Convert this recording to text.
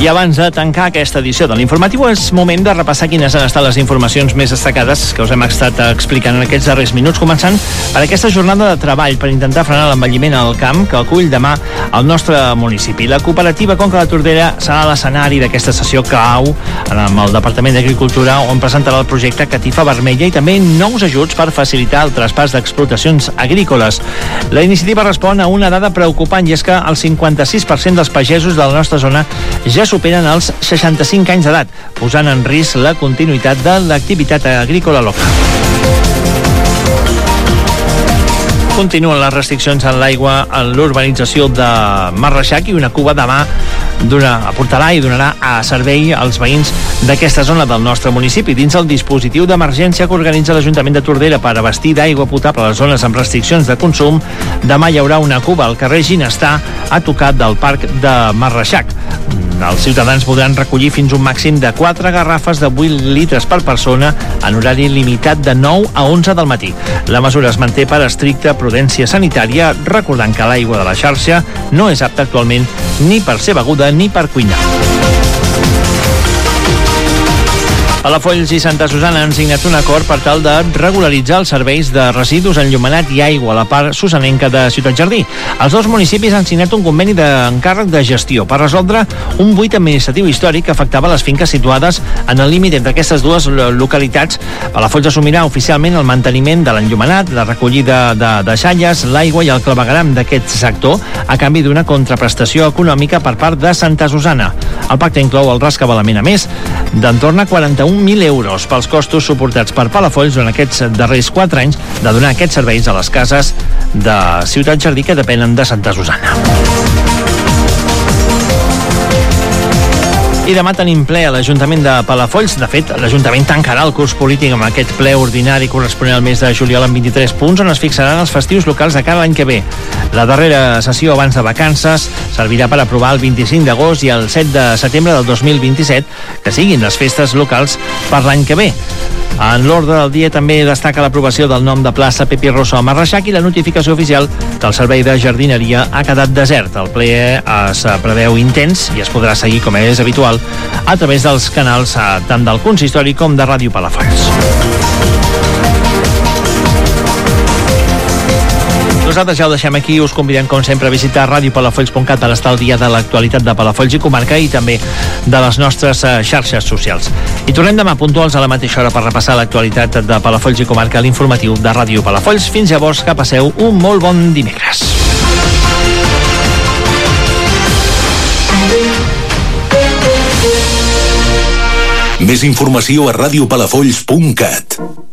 I abans de tancar aquesta edició de l'informatiu és moment de repassar quines han estat les informacions més destacades que us hem estat explicant en aquests darrers minuts, començant per aquesta jornada de treball per intentar frenar l'envelliment al camp que acull demà al nostre municipi. La cooperativa Conca de Tordera serà l'escenari d'aquesta sessió clau amb el Departament d'Agricultura, on presentarà el projecte Catifa Vermella i també nous ajuts per facilitar el traspàs d'explotacions agrícoles. La iniciativa respon a una dada preocupant, i és que el 56% dels pagesos de la nostra zona ja superen els 65 anys d'edat, posant en risc la continuïtat de l'activitat agrícola local. Continuen les restriccions en l'aigua en l'urbanització de Marreixac i una cuba demà aportarà i donarà a servei als veïns d'aquesta zona del nostre municipi. Dins el dispositiu d'emergència que organitza l'Ajuntament de Tordera per abastir d'aigua potable a les zones amb restriccions de consum, demà hi haurà una cuba al carrer Ginestar a tocar del Parc de Marreixac. Els ciutadans podran recollir fins un màxim de 4 garrafes de 8 litres per persona en horari limitat de 9 a 11 del matí. La mesura es manté per estricta prudència sanitària, recordant que l'aigua de la xarxa no és apta actualment ni per ser beguda ni per cuinar. Palafolls i Santa Susana han signat un acord per tal de regularitzar els serveis de residus enllumenat i aigua a la part susanenca de Ciutat Jardí. Els dos municipis han signat un conveni d'encàrrec de gestió per resoldre un buit administratiu històric que afectava les finques situades en el límit entre aquestes dues localitats. Palafolls assumirà oficialment el manteniment de l'enllumenat, la recollida de deixalles, l'aigua i el clavegueram d'aquest sector a canvi d'una contraprestació econòmica per part de Santa Susana. El pacte inclou el rescabalament, a més, d'entorn a 41.000 euros pels costos suportats per Palafolls durant aquests darrers 4 anys de donar aquests serveis a les cases de Ciutat Jardí que depenen de Santa Susana. I demà tenim ple a l'Ajuntament de Palafolls. De fet, l'Ajuntament tancarà el curs polític amb aquest ple ordinari corresponent al mes de juliol amb 23 punts on es fixaran els festius locals de cada l'any que ve. La darrera sessió abans de vacances servirà per aprovar el 25 d'agost i el 7 de setembre del 2027 que siguin les festes locals per l'any que ve. En l'ordre del dia també destaca l'aprovació del nom de plaça Pepi Rosso a Marreixac i la notificació oficial que el servei de jardineria ha quedat desert. El ple es preveu intens i es podrà seguir, com és habitual, a través dels canals tant del Consistori com de Ràdio Palafolls. Nosaltres ja ho deixem aquí, us convidem com sempre a visitar radiopalafolls.cat per estar al dia de l'actualitat de Palafolls i comarca i també de les nostres xarxes socials. I tornem demà puntuals a la mateixa hora per repassar l'actualitat de Palafolls i comarca a l'informatiu de Ràdio Palafolls. Fins llavors, que passeu un molt bon dimecres. Més informació a radiopalafolls.cat.